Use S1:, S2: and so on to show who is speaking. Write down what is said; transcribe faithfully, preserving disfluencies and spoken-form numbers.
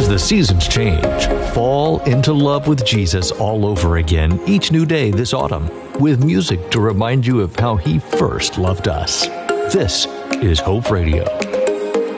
S1: As the seasons change, fall into love with Jesus all over again each new day this autumn, with music to remind you of how he first loved us. This is Hope Radio.